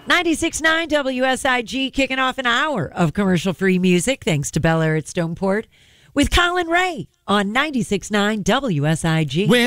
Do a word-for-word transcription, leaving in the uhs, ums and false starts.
ninety-six point nine W S I G kicking off an hour of commercial-free music thanks to Bel Air at Stoneport with Colin Ray on ninety-six point nine W S I G. When